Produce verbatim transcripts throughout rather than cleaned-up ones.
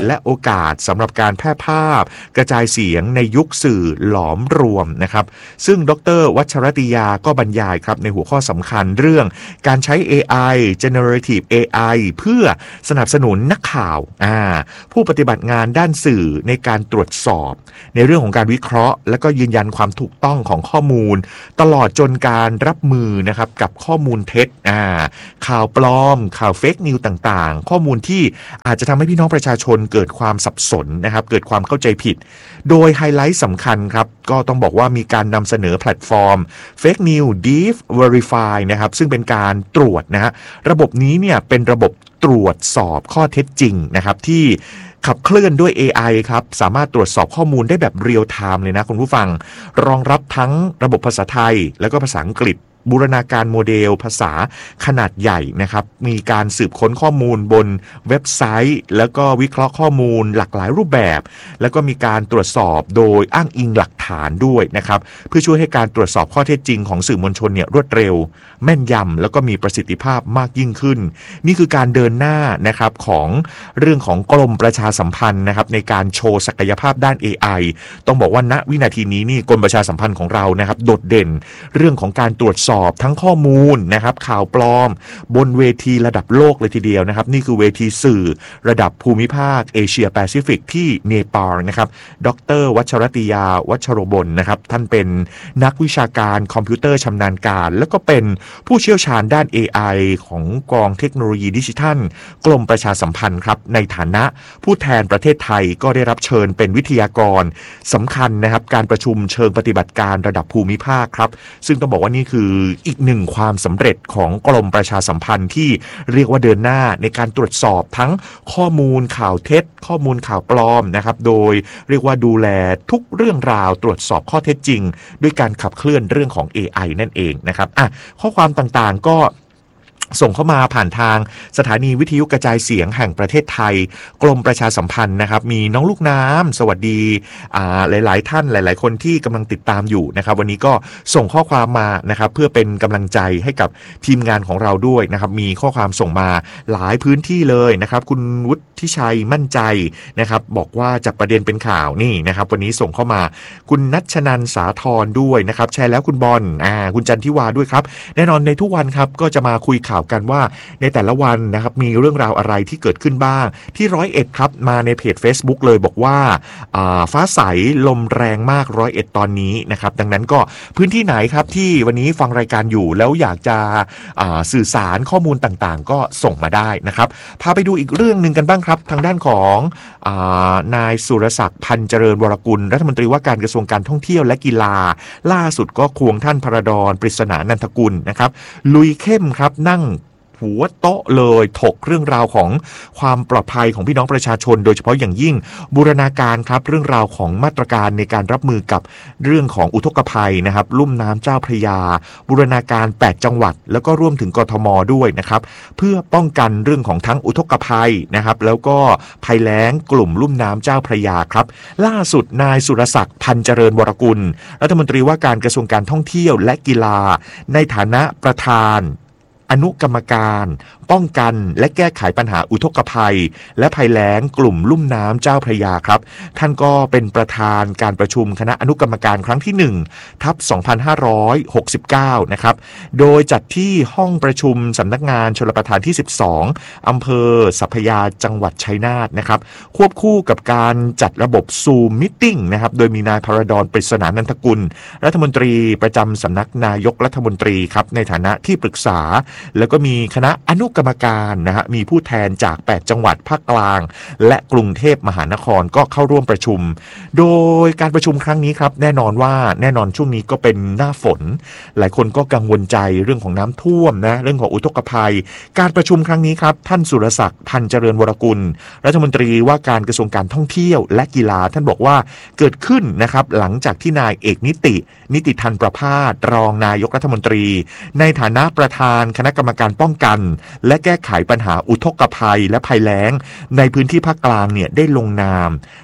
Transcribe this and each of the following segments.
และโอกาสสำหรับการแพร่ภาพกระจายเสียงในยุคสื่อหลอมรวมนะครับซึ่งดร.วัชรติยาก็บรรยายครับในหัวข้อสำคัญเรื่องการใช้ เอ ไอ Generative เอ ไอ เพื่อสนับสนุนนักข่าวอ่าผู้ปฏิบัติงานด้านสื่อในการตรวจสอบในเรื่องของการวิเคราะห์และก็ยืนยันความถูกต้องของข้อมูลตลอดจนการรับมือนะครับกับข้อมูลเท็จอ่าข่าวปลอมข่าวเฟกนิวต่างๆข้อมูลที่อาจจะทำให้พี่น้องประชาชนเกิดความสับสนนะครับเกิดความเข้าใจผิดโดยไฮไลท์สำคัญครับก็ต้องบอกว่ามีการนำเสนอแพลตฟอร์ม Fake News Deep Verify นะครับซึ่งเป็นการตรวจนะฮะระบบนี้เนี่ยเป็นระบบตรวจสอบข้อเท็จจริงนะครับที่ขับเคลื่อนด้วย เอ ไอ ครับสามารถตรวจสอบข้อมูลได้แบบเรียลไทม์เลยนะคุณผู้ฟังรองรับทั้งระบบภาษาไทยแล้วก็ภาษาอังกฤษบูรณาการโมเดลภาษาขนาดใหญ่นะครับมีการสืบค้นข้อมูลบนเว็บไซต์แล้วก็วิเคราะห์ข้อมูลหลากหลายรูปแบบแล้วก็มีการตรวจสอบโดยอ้างอิงหลักฐานด้วยนะครับเพื่อช่วยให้การตรวจสอบข้อเท็จจริงของสื่อมวลชนเนี่ยรวดเร็วแม่นยำแล้วก็มีประสิทธิภาพมากยิ่งขึ้นนี่คือการเดินหน้านะครับของเรื่องของกรมประชาสัมพันธ์นะครับในการโชว์ศักยภาพด้าน เอ ไอ ต้องบอกว่าณวินาทีนี้นี่กรมประชาสัมพันธ์ของเรานะครับโดดเด่นเรื่องของการตรวจสอบทั้งข้อมูลนะครับข่าวปลอมบนเวทีระดับโลกเลยทีเดียวนะครับนี่คือเวทีสื่อระดับภูมิภาคเอเชียแปซิฟิกที่เนปาลนะครับดร.วัชรติยาวัชรบลนะครับท่านเป็นนักวิชาการคอมพิวเตอร์ชำนาญการแล้วก็เป็นผู้เชี่ยวชาญด้าน เอ ไอ ของกองเทคโนโลยีดิจิทัลกรมประชาสัมพันธ์ครับในฐานะผู้แทนประเทศไทยก็ได้รับเชิญเป็นวิทยากรสำคัญนะครับการประชุมเชิงปฏิบัติการระดับภูมิภาคครับซึ่งต้องบอกว่านี่คืออีกหนึ่งความสำเร็จของกรมประชาสัมพันธ์ที่เรียกว่าเดินหน้าในการตรวจสอบทั้งข้อมูลข่าวเท็จข้อมูลข่าวปลอมนะครับโดยเรียกว่าดูแลทุกเรื่องราวตรวจสอบข้อเท็จจริงด้วยการขับเคลื่อนเรื่องของ เอ ไอ นั่นเองนะครับอ่ะข้อความต่างๆก็ส่งเข้ามาผ่านทางสถานีวิทยุกระจายเสียงแห่งประเทศไทยกรมประชาสัมพันธ์นะครับมีน้องลูกน้ำสวัสดีอ่าหลายๆท่านหลายๆคนที่กำลังติดตามอยู่นะครับวันนี้ก็ส่งข้อความมานะครับเพื่อเป็นกำลังใจให้กับทีมงานของเราด้วยนะครับมีข้อความส่งมาหลายพื้นที่เลยนะครับคุณวุฒิชัยมั่นใจนะครับบอกว่าจากประเด็นเป็นข่าวนี่นะครับวันนี้ส่งเข้ามาคุณนัชนันสาธรด้วยนะครับแชร์แล้วคุณบอลอ่าคุณจันทิวาด้วยครับแน่นอนในทุกวันครับก็จะมาคุยข่าวกันว่าในแต่ละวันนะครับมีเรื่องราวอะไรที่เกิดขึ้นบ้างที่ร้อยเอ็ดครับมาในเพจ Facebook เลยบอกว่าฟ้าใสลมแรงมากร้อยเอ็ดตอนนี้นะครับดังนั้นก็พื้นที่ไหนครับที่วันนี้ฟังรายการอยู่แล้วอยากจะสื่อสารข้อมูลต่างๆก็ส่งมาได้นะครับพาไปดูอีกเรื่องนึงกันบ้างครับทางด้านของนายสุรศักดิ์พันเจริญวรกุลรัฐมนตรีว่าการกระทรวงการท่องเที่ยวและกีฬาล่าสุดก็ควงท่านพระดอนปริศนานันทกุลนะครับลุยเข้มครับนั่งหัวโต๊ะเลยถกเรื่องราวของความปลอดภัยของพี่น้องประชาชนโดยเฉพาะอย่างยิ่งบูรณาการครับเรื่องราวของมาตรการในการรับมือกับเรื่องของอุทกภัยนะครับลุ่มน้ำเจ้าพระยาบูรณาการแปดจังหวัดแล้วก็ร่วมถึงกทมด้วยนะครับเพื่อป้องกันเรื่องของทั้งอุทกภัยนะครับแล้วก็ภัยแล้งกลุ่มลุ่มน้ำเจ้าพระยาครับล่าสุดนายสุรศักดิ์พันเจริญวรกุลรัฐมนตรีว่าการกระทรวงการท่องเที่ยวและกีฬาในฐานะประธานอนุกรรมการป้องกันและแก้ไขปัญหาอุทกภัยและภัยแล้งกลุ่มลุ่มน้ำเจ้าพระยาครับท่านก็เป็นประธานการประชุมคณะอนุกรรมการครั้งที่หนึ่งทับสองพันห้าร้อยหกสิบเก้านะครับโดยจัดที่ห้องประชุมสำนักงานชลประทานที่สิบสองอำเภอสัพยาจังหวัดชัยนาทนะครับควบคู่กับการจัดระบบซูมมิทติ้งนะครับโดยมีนายพระดอนปริศนานันทกุลรัฐมนตรีประจำสำนักนายกรัฐมนตรีครับในฐานะที่ปรึกษาแล้วก็มีคณะอนุกรรมการนะฮะมีผู้แทนจากแปดจังหวัดภาคกลางและกรุงเทพมหานครก็เข้าร่วมประชุมโดยการประชุมครั้งนี้ครับแน่นอนว่าแน่นอนช่วงนี้ก็เป็นหน้าฝนหลายคนก็กังวลใจเรื่องของน้ำท่วมนะเรื่องของอุทกภัยการประชุมครั้งนี้ครับท่านสุรศักดิ์พันเจริญวรกุลรัฐมนตรีว่าการกระทรวงการท่องเที่ยวและกีฬาท่านบอกว่าเกิดขึ้นนะครับหลังจากที่นายเอกนิตินิติทันประภาสรองนายกรัฐมนตรีในฐานะประธานคณะกรรมการป้องกันและแก้ไขปัญหาอุทกภัยและภัยแล้งในพื้นที่ภาคกลางเนี่ยได้ลงนาม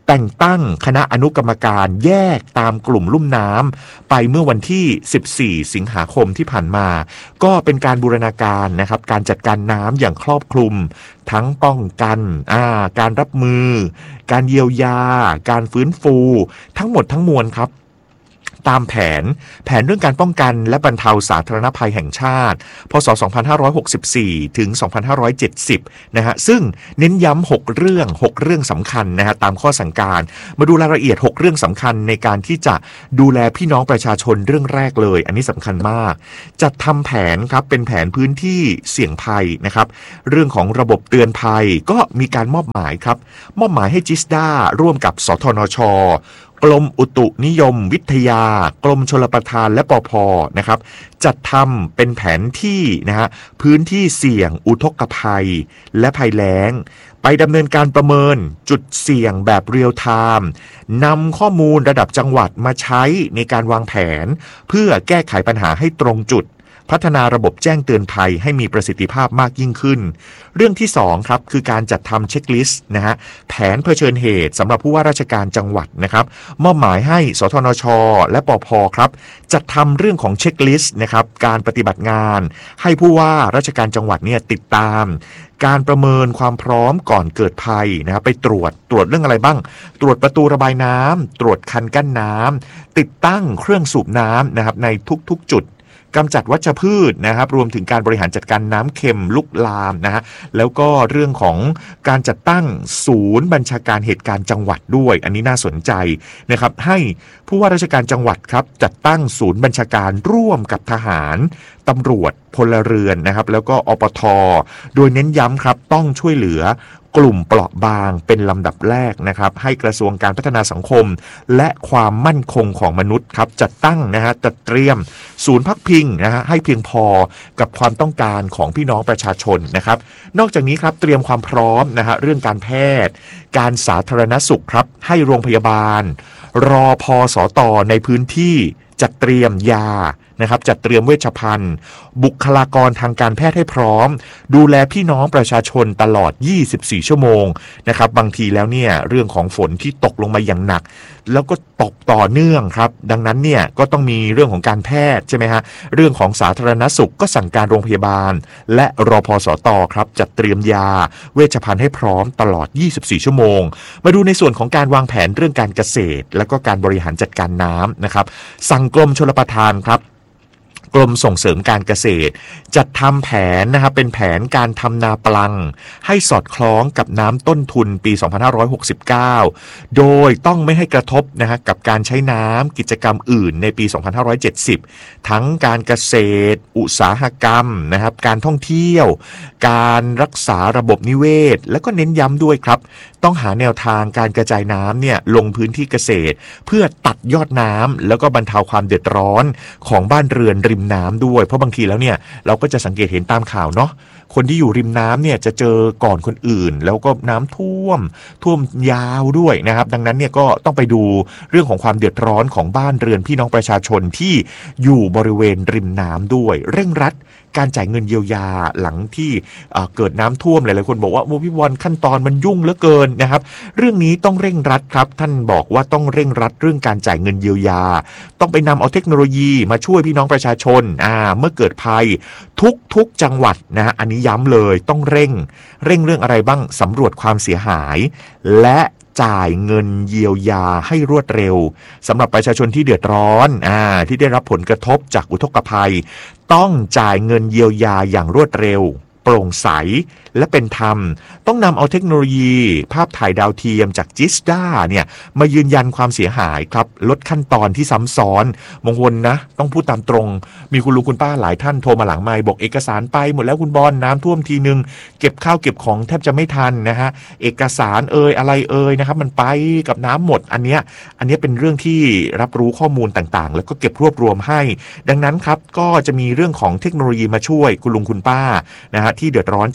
แต่งตั้งคณะอนุกรรมการแยกตามกลุ่มลุ่มน้ำไปเมื่อวันที่สิบสี่สิงหาคมที่ผ่านมาก็เป็นการบูรณาการนะครับการจัดการน้ำอย่างครอบคลุมทั้งป้องกันอ่าการรับมือการเยียวยาการฟื้นฟูทั้งหมดทั้งมวลครับตามแผนแผนเรื่องการป้องกันและบรรเทาสาธารณภัยแห่งชาติพ.ศ. สองพันห้าร้อยหกสิบสี่ ถึง สองพันห้าร้อยเจ็ดสิบ นะฮะซึ่งเน้นย้ำหกเรื่องหกเรื่องสำคัญนะฮะตามข้อสั่งการมาดูรายละเอียดหกเรื่องสำคัญในการที่จะดูแลพี่น้องประชาชนเรื่องแรกเลยอันนี้สำคัญมากจัดทำแผนครับเป็นแผนพื้นที่เสี่ยงภัยนะครับเรื่องของระบบเตือนภัยก็มีการมอบหมายครับมอบหมายให้จิสดาร่วมกับสทนช.กรมอุตุนิยมวิทยากรมชลประทานและปภ.นะครับจัดทำเป็นแผนที่นะฮะพื้นที่เสี่ยงอุทกภัยและภัยแล้งไปดำเนินการประเมินจุดเสี่ยงแบบเรียลไทม์นำข้อมูลระดับจังหวัดมาใช้ในการวางแผนเพื่อแก้ไขปัญหาให้ตรงจุดพัฒนาระบบแจ้งเตือนภัยให้มีประสิทธิภาพมากยิ่งขึ้นเรื่องที่สองครับคือการจัดทำเช็คลิสต์นะฮะแผนเผชิญเหตุสำหรับผู้ว่าราชการจังหวัดนะครับมอบหมายให้สทนช.และปภ.ครับจัดทำเรื่องของเช็คลิสต์นะครับการปฏิบัติงานให้ผู้ว่าราชการจังหวัดเนี่ยติดตามการประเมินความพร้อมก่อนเกิดภัยนะครับไปตรวจตรวจเรื่องอะไรบ้างตรวจประตูระบายน้ำตรวจคันกั้นน้ำติดตั้งเครื่องสูบน้ำนะครับในทุกๆจุดกำจัดวัชพืชนะครับรวมถึงการบริหารจัดการน้ำเค็มลุกลามนะฮะแล้วก็เรื่องของการจัดตั้งศูนย์บัญชาการเหตุการณ์จังหวัดด้วยอันนี้น่าสนใจนะครับให้ผู้ว่าราชการจังหวัดครับจัดตั้งศูนย์บัญชาการร่วมกับทหารตำรวจพลเรือนนะครับแล้วก็อปท.โดยเน้นย้ำครับต้องช่วยเหลือกลุ่มเปราะบางเป็นลำดับแรกนะครับให้กระทรวงการพัฒนาสังคมและความมั่นคงของมนุษย์ครับจัดตั้งนะฮะจัดเตรียมศูนย์พักพิงนะฮะให้เพียงพอกับความต้องการของพี่น้องประชาชนนะครับนอกจากนี้ครับเตรียมความพร้อมนะฮะเรื่องการแพทย์การสาธารณสุขครับให้โรงพยาบาลรอพอสตในพื้นที่จัดเตรียมยานะครับจัดเตรียมเวชภัณฑ์บุคลากรทางการแพทย์ให้พร้อมดูแลพี่น้องประชาชนตลอดยี่สิบสี่ชั่วโมงนะครับบางทีแล้วเนี่ยเรื่องของฝนที่ตกลงมาอย่างหนักแล้วก็ตกต่อเนื่องครับดังนั้นเนี่ยก็ต้องมีเรื่องของการแพทย์ใช่ไหมฮะเรื่องของสาธารณสุขก็สั่งการโรงพยาบาลและรพสตครับจัดเตรียมยาเวชภัณฑ์ให้พร้อมตลอดยี่สิบสี่ชั่วโมงมาดูในส่วนของการวางแผนเรื่องการเกษตรและก็การบริหารจัดการน้ำนะครับสั่งกรมชลประทานครับกรมส่งเสริมการเกษตรจัดทำแผนนะครับเป็นแผนการทำนาปลังให้สอดคล้องกับน้ำต้นทุนปีสองพันห้าร้อยหกสิบเก้าโดยต้องไม่ให้กระทบนะฮะกับการใช้น้ำกิจกรรมอื่นในปีสองพันห้าร้อยเจ็ดสิบทั้งการเกษตรอุตสาหกรรมนะครับการท่องเที่ยวการรักษาระบบนิเวศและก็เน้นย้ำด้วยครับต้องหาแนวทางการกระจายน้ำเนี่ยลงพื้นที่เกษตรเพื่อตัดยอดน้ำแล้วก็บรรเทาความเดือดร้อนของบ้านเรือนริมน้ำด้วยเพราะบางทีแล้วเนี่ยเราก็จะสังเกตเห็นตามข่าวเนาะคนที่อยู่ริมน้ำเนี่ยจะเจอก่อนคนอื่นแล้วก็น้ำท่วมท่วมยาวด้วยนะครับดังนั้นเนี่ยก็ต้องไปดูเรื่องของความเดือดร้อนของบ้านเรือนพี่น้องประชาชนที่อยู่บริเวณริมน้ำด้วยเร่งรัดการจ่ายเงินเยียวยาหลังที่เกิดน้ำท่วมหลายๆคนบอกว่าโมพี่บอลขั้นตอนมันยุ่งเหลือเกินนะครับเรื่องนี้ต้องเร่งรัดครับท่านบอกว่าต้องเร่งรัดเรื่องการจ่ายเงินเยียวยาต้องไปนำเอาเทคโนโลยีมาช่วยพี่น้องประชาชนอ่าเมื่อเกิดภัยทุกๆจังหวัดนะฮะอันนี้ย้ำเลยต้องเร่งเร่งเรื่องอะไรบ้างสำรวจความเสียหายและจ่ายเงินเยียวยาให้รวดเร็วสำหรับประชาชนที่เดือดร้อนอ่าที่ได้รับผลกระทบจากอุทกภัยต้องจ่ายเงินเยียวยาอย่างรวดเร็วโปร่งใสและเป็นธรรมต้องนำเอาเทคโนโลยีภาพถ่ายดาวเทียมจากจิสดาเนี่ยมายืนยันความเสียหายครับลดขั้นตอนที่ซ้ำซ้อนมงคลนะต้องพูดตามตรงมีคุณลุงคุณป้าหลายท่านโทรมาหลังไมค์บอกเอกสารไปหมดแล้วคุณบอลน้ำท่วมทีนึงเก็บข้าวเก็บของแทบจะไม่ทันนะฮะเอกสารเอ่ยอะไรเอ่ยนะครับมันไปกับน้ำหมดอันเนี้ยอันเนี้ยเป็นเรื่องที่รับรู้ข้อมูลต่างๆแล้วก็เก็บรวบรวมให้ดังนั้นครับก็จะมีเรื่องของเทคโนโลยีมาช่วยคุณลุงคุณป้านะฮะที่เดือดร้อนจากน้ำท่วม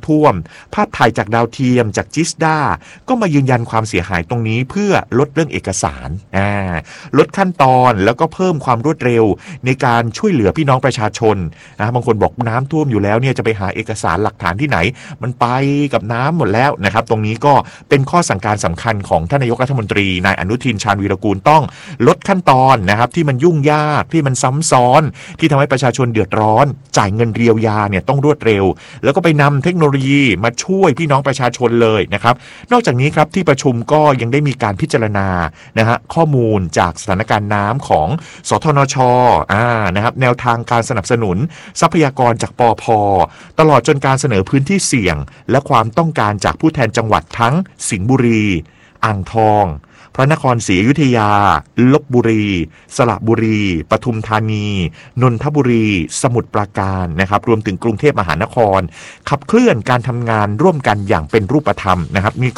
ท่วมภาพถ่ายจากดาวเทียมจากจิสดาก็มายืนยันความเสียหายตรงนี้เพื่อลดเรื่องเอกสารอ่าลดขั้นตอนแล้วก็เพิ่มความรวดเร็วในการช่วยเหลือพี่น้องประชาชนนะบางคนบอกน้ำท่วมอยู่แล้วเนี่ยจะไปหาเอกสารหลักฐานที่ไหนมันไปกับน้ำหมดแล้วนะครับตรงนี้ก็เป็นข้อสั่งการสำคัญของท่านนายกรัฐมนตรีนายอนุทินชาญวีรกูลต้องลดขั้นตอนนะครับที่มันยุ่งยากที่มันซ้ำซ้อนที่ทำให้ประชาชนเดือดร้อนจ่ายเงินเยียวยาเนี่ยต้องรวดเร็วแล้วก็ไปนำเทคโนโลยีมาช่วยพี่น้องประชาชนเลยนะครับนอกจากนี้ครับที่ประชุมก็ยังได้มีการพิจารณานะฮะข้อมูลจากสถานการณ์น้ำของสทนชอ่านะครับแนวทางการสนับสนุนทรัพยากรจากปพ.ตลอดจนการเสนอพื้นที่เสี่ยงและความต้องการจากผู้แทนจังหวัดทั้งสิงห์บุรีอ่างทองพระนครศรีอยุธยาลพบุรีสระบุรีปทุมธานีนนทบุรีสมุทรปราการนะครับรวมถึงกรุงเทพมหานครขับเคลื่อนการทำงานร่วมกันอย่างเป็นรูปธรรมนะครับนี่